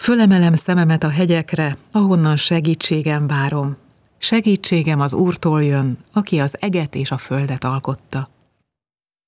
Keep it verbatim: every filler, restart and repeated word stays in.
Fölemelem szememet a hegyekre, ahonnan segítségem várom. Segítségem az Úrtól jön, aki az eget és a földet alkotta.